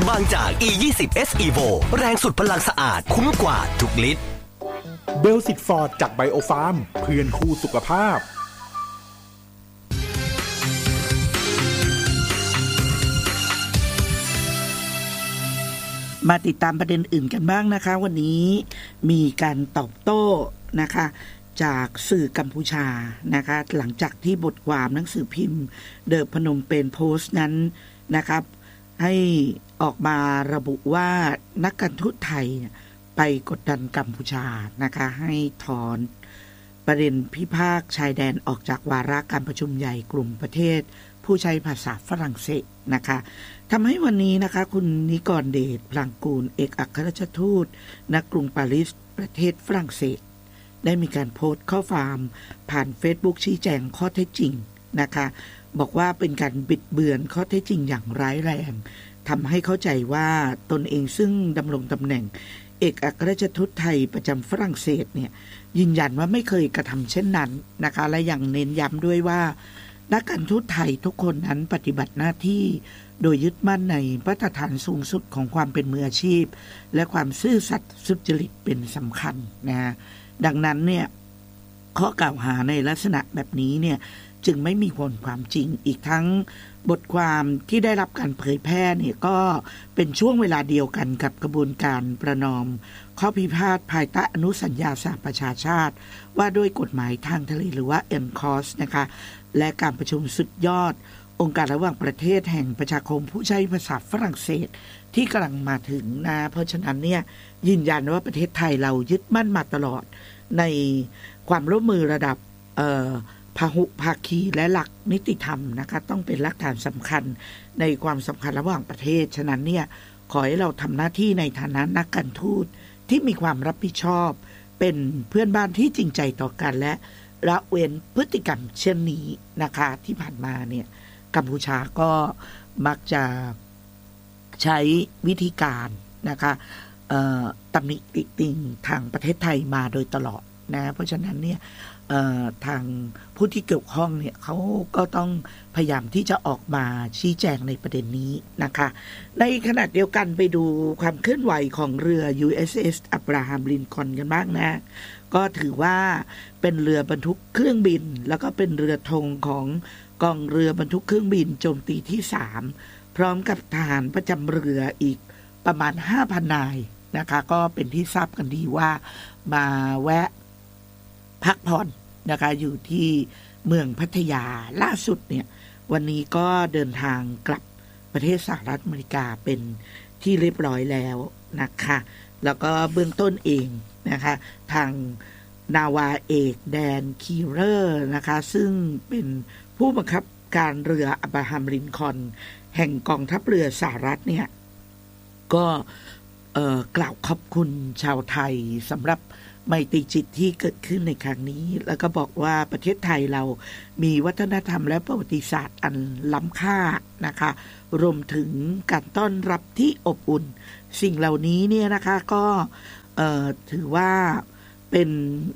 บางจาก E20 S Evo แรงสุดพลังสะอาดคุ้มกว่าทุกลิตรเบลสิตฟอร์ดจากไบโอฟาร์มเพื่อนคู่สุขภาพมาติดตามประเด็นอื่นกันบ้างนะคะวันนี้มีการตอบโต้นะคะจากสื่อกัมพูชานะคะหลังจากที่บทความหนังสือพิมพ์เดอะพนมเปญโพสต์นั้นนะครับให้ออกมาระบุว่านักการทูตไทยไปกดดันกัมพูชานะคะให้ถอนประเด็นพิพาทชายแดนออกจากวาระการประชุมใหญ่กลุ่มประเทศผู้ใช้ภาษาฝรั่งเศสนะคะทำให้วันนี้นะคะคุณนิกรเดชพลางกูลเอกอัครราชทูตณกรุงปารีสประเทศฝรั่งเศสได้มีการโพสต์ข้อความผ่าน Facebook ชี้แจงข้อเท็จจริงนะคะบอกว่าเป็นการบิดเบือนข้อเท็จจริงอย่างร้ายแรงทำให้เข้าใจว่าตนเองซึ่งดำรงตำแหน่งเอกอัครราชทูตไทยประจำฝรั่งเศสเนี่ยยืนยันว่าไม่เคยกระทำเช่นนั้นนะคะและยังเน้นย้ำด้วยว่านักการทูตไทยทุกคนนั้นปฏิบัติหน้าที่โดยยึดมั่นในมาตรฐานสูงสุดของความเป็นมืออาชีพและความซื่อสัตย์สุจริตเป็นสำคัญนะดังนั้นเนี่ยข้อกล่าวหาในลักษณะแบบนี้เนี่ยจึงไม่มีผลความจริงอีกทั้งบทความที่ได้รับการเผยแพร่เนี่ยก็เป็นช่วงเวลาเดียวกันกับกระบวนการประนอมข้อพิพาทภายใต้อนุสัญญาสหประชาชาติว่าด้วยกฎหมายทางทะเลหรือว่า UNCLOS นะคะและการประชุมสุดยอดองค์การระหว่างประเทศแห่งประชาคมผู้ใช้ภาษาฝรั่งเศสที่กำลังมาถึงนะเพราะฉะนั้นเนี่ยยืนยันว่าประเทศไทยเรายึดมั่นมาตลอดในความร่วมมือระดับพหุภาคีและหลักนิติธรรมนะคะต้องเป็นหลักฐานสำคัญในความสัมพันธ์ระหว่างประเทศฉะนั้นเนี่ยขอให้เราทำหน้าที่ในฐานะนักการทูตที่มีความรับผิดชอบเป็นเพื่อนบ้านที่จริงใจต่อกันและละเว้นพฤติกรรมเช่นนี้นะคะที่ผ่านมาเนี่ยกัมพูชาก็มักจะใช้วิธีการนะคะตำหนิติติงทางประเทศไทยมาโดยตลอดนะเพราะฉะนั้นเนี่ยทางผู้ที่เกี่ยวข้องเนี่ยเขาก็ต้องพยายามที่จะออกมาชี้แจงในประเด็นนี้นะคะในขณะเดียวกันไปดูความเคลื่อนไหวของเรือ USS อับราฮัมลินคอล์นกันบ้างนะก็ถือว่าเป็นเรือบรรทุกเครื่องบินแล้วก็เป็นเรือธงของกองเรือบรรทุกเครื่องบินโจมตีที่3พร้อมกับทหารประจำเรืออีกประมาณ 5,000 นายนะคะก็เป็นที่ทราบกันดีว่ามาแวะพักผ่อนนะคะอยู่ที่เมืองพัทยาล่าสุดเนี่ยวันนี้ก็เดินทางกลับประเทศสหรัฐอเมริกาเป็นที่เรียบร้อยแล้วนะคะแล้วก็เบื้องต้นเองนะคะทางนาวาเอกแดนคีเรอร์นะคะซึ่งเป็นผู้บังคับการเรืออับราฮัมลินคอล์นแห่งกองทัพเรือสหรัฐเนี่ยก็กล่าวขอบคุณชาวไทยสำหรับไมตรีจิตที่เกิดขึ้นในครั้งนี้แล้วก็บอกว่าประเทศไทยเรามีวัฒนธรรมและประวัติศาสตร์อันล้ำค่านะคะรวมถึงการต้อนรับที่อบอุ่นสิ่งเหล่านี้เนี่ยนะคะก็ถือว่าเป็น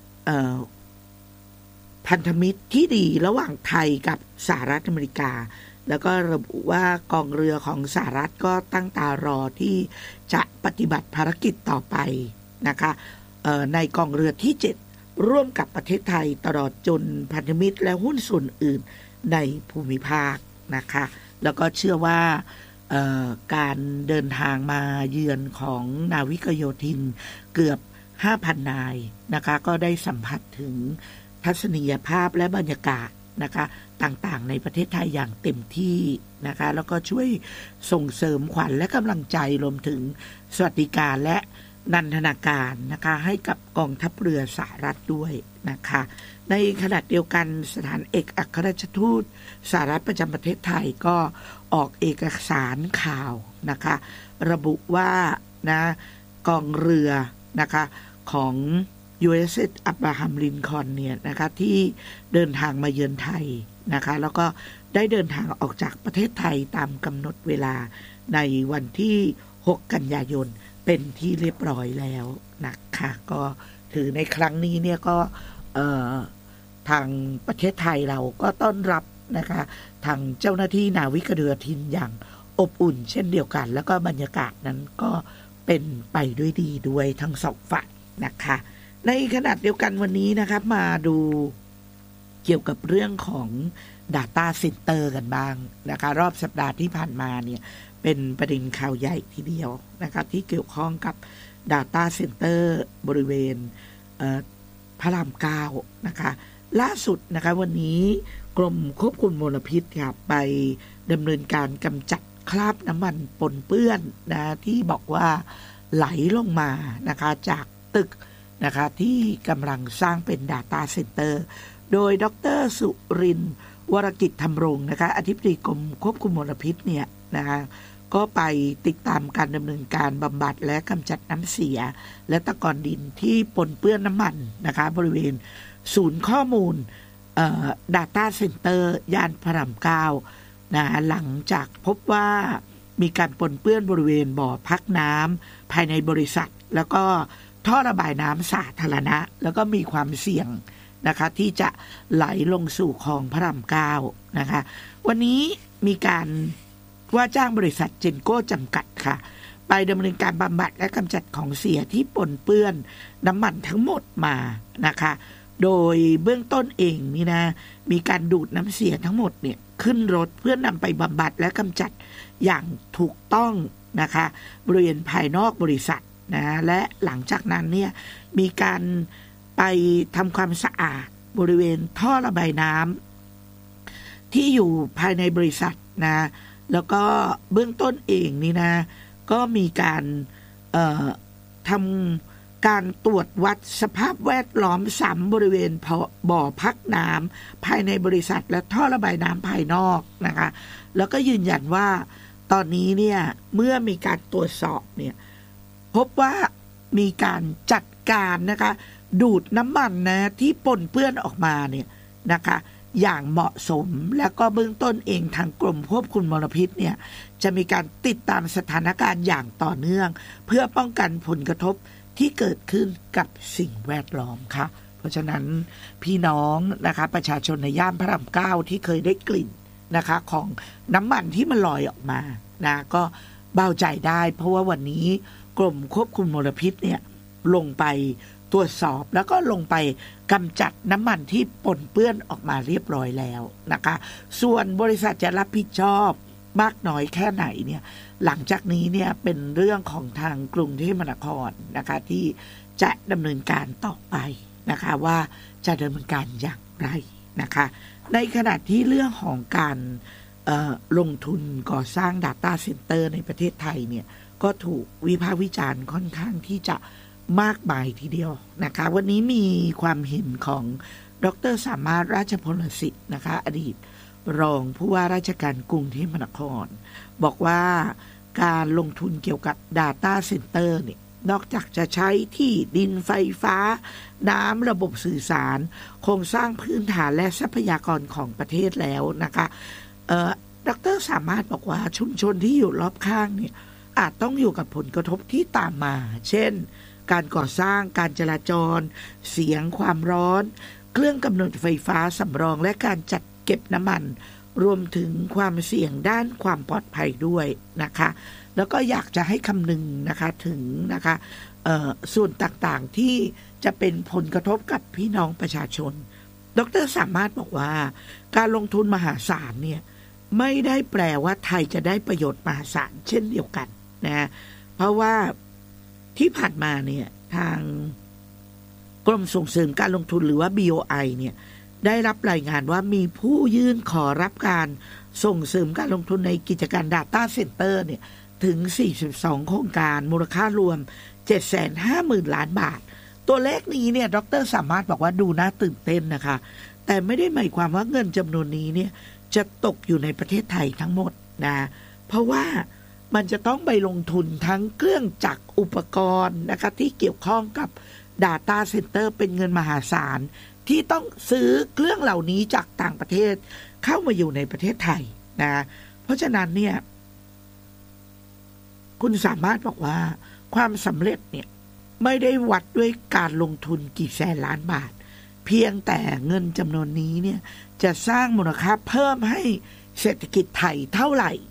พันธมิตรที่ดีระหว่างไทยกับสหรัฐอเมริกาแล้วก็ระบุว่ากองเรือของสหรัฐก็ตั้งตารอที่จะปฏิบัติภารกิจต่อไปนะคะในกองเรือที่7ร่วมกับประเทศไทยตลอดจนพันธมิตรและหุ้นส่วนอื่นในภูมิภาคนะคะแล้วก็เชื่อว่าการเดินทางมาเยือนของนาวิกโยธินเกือบ 5,000 นายนะคะก็ได้สัมผัสถึงทัศนียภาพและบรรยากาศนะคะต่างๆในประเทศไทยอย่างเต็มที่นะคะแล้วก็ช่วยส่งเสริมขวัญและกำลังใจรวมถึงสวัสดิการและนันทนาการนะคะให้กับกองทัพเรือสหรัฐด้วยนะคะในขณะเดียวกันสถานเอกอัครราชทูตสหรัฐประจำประเทศไทยก็ออกเอกสารข่าวนะคะระบุว่านะกองเรือนะคะของ USS อับราฮัมลินคอล์นเนี่ยนะคะที่เดินทางมาเยือนไทยนะคะแล้วก็ได้เดินทางออกจากประเทศไทยตามกำหนดเวลาในวันที่6 กันยายนเป็นที่เรียบร้อยแล้วนะคะก็ถือในครั้งนี้เนี่ยก็ทางประเทศไทยเราก็ต้อนรับนะคะทางเจ้าหน้าที่นาวิกโยธินอย่างอบอุ่นเช่นเดียวกันแล้วก็บรรยากาศนั้นก็เป็นไปด้วยดีด้วยทั้งสองฝ่ายนะคะในขณะเดียวกันวันนี้นะครับมาดูเกี่ยวกับเรื่องของ Data Center กันบ้างนะคะรอบสัปดาห์ที่ผ่านมาเนี่ยเป็นประเด็นข่าวใหญ่ทีเดียวนะคะที่เกี่ยวข้องกับ Data Center บริเวณพระราม 9นะคะล่าสุดนะคะวันนี้กรมควบคุมมลพิษค่ะไปดำเนินการกำจัดคราบน้ำมันปนเปื้อนนะที่บอกว่าไหลลงมานะคะจากตึกนะคะที่กำลังสร้างเป็น Data Center โดยดร.สุรินทร์วรกิจธรรมรงค์นะคะอธิบดีกรมควบคุมมลพิษเนี่ยนะคะก็ไปติดตามการดำเนินการบำบัดและกำจัดน้ำเสียและตะกอนดินที่ปนเปื้อนน้ำมันนะคะบริเวณศูนย์ข้อมูลData Center ย่านพระราม 9นะหลังจากพบว่ามีการปนเปื้อนบริเวณบ่อพักน้ำภายในบริษัทแล้วก็ท่อระบายน้ำสาธารณะแล้วก็มีความเสี่ยงนะคะที่จะไหลลงสู่คลองพระราม 9นะคะวันนี้มีการว่าจ้างบริษัทเจนโก้จำกัดค่ะไปดำเนินการบำบัดและกำจัดของเสียที่ปนเปื้อนน้ำมันทั้งหมดมานะคะโดยเบื้องต้นเองนี่นะมีการดูดน้ำเสียทั้งหมดเนี่ยขึ้นรถเพื่อนำไปบำบัดและกำจัดอย่างถูกต้องนะคะบริเวณภายนอกบริษัทนะและหลังจากนั้นเนี่ยมีการไปทำความสะอาดบริเวณท่อระบายน้ำที่อยู่ภายในบริษัทนะแล้วก็เบื้องต้นเองนี่นะก็มีการทำการตรวจวัดสภาพแวดล้อมซ้ำบริเวณบ่อพักน้ำภายในบริษัทและท่อระบายน้ำภายนอกนะคะแล้วก็ยืนยันว่าตอนนี้เนี่ยเมื่อมีการตรวจสอบเนี่ยพบว่ามีการจัดการนะคะดูดน้ำมันนะที่ปนเปื้อนออกมาเนี่ยนะคะอย่างเหมาะสมแล้วก็เบื้องต้นเองทางกรมควบคุมมลพิษเนี่ยจะมีการติดตามสถานการณ์อย่างต่อเนื่องเพื่อป้องกันผลกระทบที่เกิดขึ้นกับสิ่งแวดล้อมค่ะเพราะฉะนั้นพี่น้องนะคะประชาชนในย่านพระราม 9ที่เคยได้กลิ่นนะคะของน้ำมันที่มันลอยออกมานะก็เบาใจได้เพราะว่าวันนี้กรมควบคุมมลพิษเนี่ยลงไปตรวจสอบแล้วก็ลงไปกำจัดน้ำมันที่ปนเปื้อนออกมาเรียบร้อยแล้วนะคะส่วนบริษัทจะรับผิดชอบมากน้อยแค่ไหนเนี่ยหลังจากนี้เนี่ยเป็นเรื่องของทางกรุงเทพมหานครนะคะที่จะดำเนินการต่อไปนะคะว่าจะดำเนินการอย่างไรนะคะในขณะที่เรื่องของการลงทุนก่อสร้าง Data Center ในประเทศไทยเนี่ยก็ถูกวิพากษ์วิจารณ์ค่อนข้างที่จะมากมายทีเดียวนะคะวันนี้มีความเห็นของดร.สามารถราชพลสิทธิ์นะคะอดีตรองผู้ว่าราชการกรุงเทพมหานครบอกว่าการลงทุนเกี่ยวกับ Data Center เนี่ยนอกจากจะใช้ที่ดินไฟฟ้าน้ำระบบสื่อสารโครงสร้างพื้นฐานและทรัพยากรของประเทศแล้วนะคะดร.สามารถบอกว่าชุมชนที่อยู่รอบข้างเนี่ยอาจต้องอยู่กับผลกระทบที่ตามมาเช่นการก่อสร้างการจราจรเสียงความร้อนเครื่องกำเนิดไฟฟ้าสำรองและการจัดเก็บน้ำมันรวมถึงความเสี่ยงด้านความปลอดภัยด้วยนะคะแล้วก็อยากจะให้คำนึงนะคะถึงนะคะส่วนต่างๆที่จะเป็นผลกระทบกับพี่น้องประชาชนดร.สามารถบอกว่าการลงทุนมหาศาลเนี่ยไม่ได้แปลว่าไทยจะได้ประโยชน์มหาศาลเช่นเดียวกันนะเพราะว่าที่ผ่านมาเนี่ยทางกรมส่งเสริมการลงทุนหรือว่า BOI เนี่ยได้รับรายงานว่ามีผู้ยื่นขอรับการส่งเสริมการลงทุนในกิจการ Data Center เนี่ยถึง42โครงการมูลค่ารวม 750,000 ล้านบาทตัวเลขนี้เนี่ยดร.สามารถบอกว่าดูน่าตื่นเต้นนะคะแต่ไม่ได้หมายความว่าเงินจำนวนนี้เนี่ยจะตกอยู่ในประเทศไทยทั้งหมดนะเพราะว่ามันจะต้องไปลงทุนทั้งเครื่องจักรอุปกรณ์นะคะที่เกี่ยวข้องกับ Data Center เป็นเงินมหาศาลที่ต้องซื้อเครื่องเหล่านี้จากต่างประเทศเข้ามาอยู่ในประเทศไทยนะเพราะฉะนั้นเนี่ยคุณสามารถบอกว่าความสำเร็จเนี่ยไม่ได้วัดด้วยการลงทุนกี่แสนล้านบาทเพียงแต่เงินจำนวนนี้เนี่ยจะสร้างมูลค่าเพิ่มให้เศรษฐกิจไทยเท่าไหร่เนี่ยเ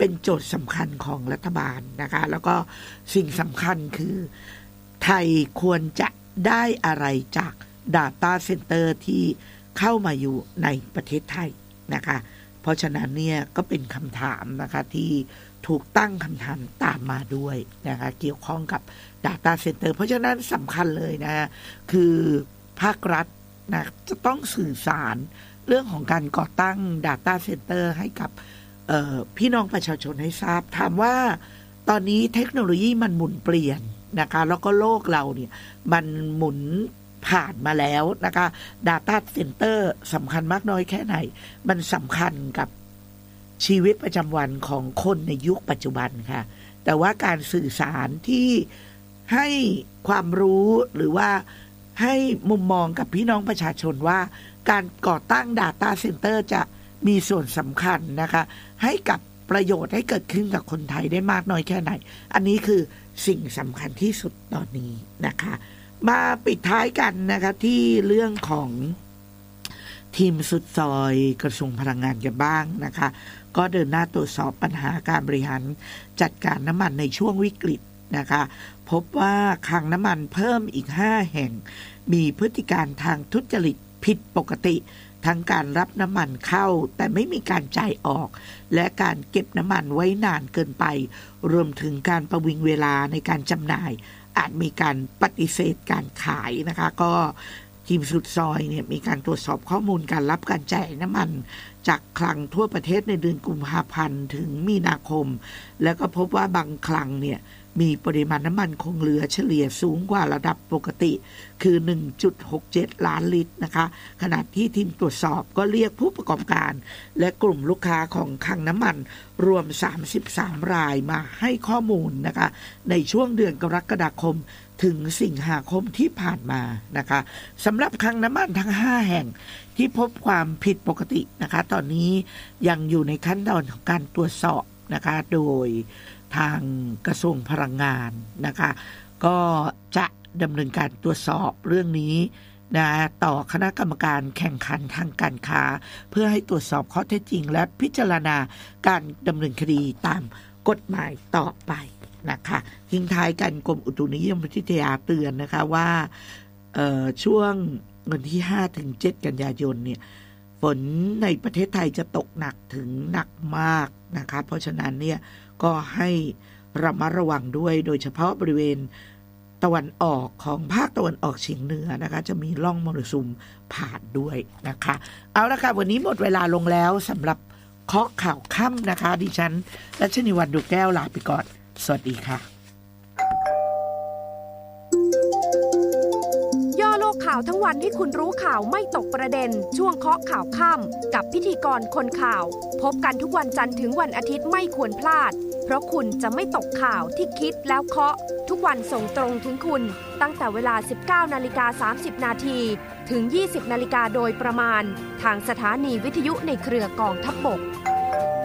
เป็นโจทย์สำคัญของรัฐบาลนะคะแล้วก็สิ่งสำคัญคือไทยควรจะได้อะไรจาก Data Center ที่เข้ามาอยู่ในประเทศไทยนะคะเพราะฉะนั้นเนี่ยก็เป็นคำถามนะคะที่ถูกตั้งคำถามตามมาด้วยนะคะเกี่ยวข้องกับ Data Center เพราะฉะนั้นสำคัญเลยนะคือภาครัฐนะจะต้องสื่อสารเรื่องของการก่อตั้ง Data Center ให้กับพี่น้องประชาชนให้ทราบถามว่าตอนนี้เทคโนโลยีมันหมุนเปลี่ยนนะคะแล้วก็โลกเราเนี่ยมันหมุนผ่านมาแล้วนะคะ Data Center สำคัญมากน้อยแค่ไหนมันสำคัญกับชีวิตประจำวันของคนในยุคปัจจุบันค่ะแต่ว่าการสื่อสารที่ให้ความรู้หรือว่าให้มุมมองกับพี่น้องประชาชนว่าการก่อตั้ง Data Center จะมีส่วนสำคัญนะคะให้กับประโยชน์ให้เกิดขึ้นกับคนไทยได้มากน้อยแค่ไหนอันนี้คือสิ่งสำคัญที่สุดตอนนี้นะคะมาปิดท้ายกันนะคะที่เรื่องของทีมสุดซอยกระทรวงพลังงานกันบ้างนะคะก็เดินหน้าตรวจสอบปัญหาการบริหารจัดการน้ำมันในช่วงวิกฤตนะคะพบว่าคลังน้ำมันเพิ่มอีก5แห่งมีพฤติการทางทุจริตผิดปกติทั้งการรับน้ำมันเข้าแต่ไม่มีการจ่ายออกและการเก็บน้ำมันไว้นานเกินไปรวมถึงการประวิงเวลาในการจำหน่ายอาจมีการปฏิเสธการขายนะคะก็ทีมสุดซอยเนี่ยมีการตรวจสอบข้อมูลการรับการจ่ายน้ำมันจากคลังทั่วประเทศในเดือนกุมภาพันธ์ถึงมีนาคมแล้วก็พบว่าบางคลังเนี่ยมีปริมาณน้ำมันคงเหลือเฉลี่ยสูงกว่าระดับปกติคือ 1.67 ล้านลิตรนะคะขณะที่ทีมตรวจสอบก็เรียกผู้ประกอบการและกลุ่มลูกค้าของคลังน้ำมันรวม33รายมาให้ข้อมูลนะคะในช่วงเดือนกรกฎาคมถึงสิงหาคมที่ผ่านมานะคะสำหรับคลังน้ำมันทั้ง5แห่งที่พบความผิดปกตินะคะตอนนี้ยังอยู่ในขั้นตอนของการตรวจสอบนะคะโดยทางกระทรวงพลังงานนะคะก็จะดำเนินการตรวจสอบเรื่องนี้นะต่อคณะกรรมการแข่งขันทางการค้าเพื่อให้ตรวจสอบข้อเท็จจริงและพิจารณาการดำเนินคดีตามกฎหมายต่อไปนะคะทิ้งท้ายกันกรมอุตุนิยมวิทยาเตือนนะคะว่าช่วงวันที่5ถึง7กันยายนเนี่ยฝนในประเทศไทยจะตกหนักถึงหนักมากนะคะเพราะฉะนั้นเนี่ยก็ให้ระมัดระวังด้วยโดยเฉพาะบริเวณตะวันออกของภาคตะวันออกเฉียงเหนือนะคะจะมีร่องมรสุมผ่านด้วยนะคะเอาละค่ะวันนี้หมดเวลาลงแล้วสำหรับเคาะข่าวค่ำนะคะดิฉันรัชนีวรรณ ดวงแก้วลาไปก่อนสวัสดีค่ะย่อโลกข่าวทั้งวันให้คุณรู้ข่าวไม่ตกประเด็นช่วงเคาะข่าวค่ำกับพิธีกรคนข่าวพบกันทุกวันจันทร์ถึงวันอาทิตย์ไม่ควรพลาดเพราะคุณจะไม่ตกข่าวที่คิดแล้วเคาะทุกวันส่งตรงถึงคุณตั้งแต่เวลา 19:30 นาทีถึง 20:00 นโดยประมาณทางสถานีวิทยุในเครือกองทัพบก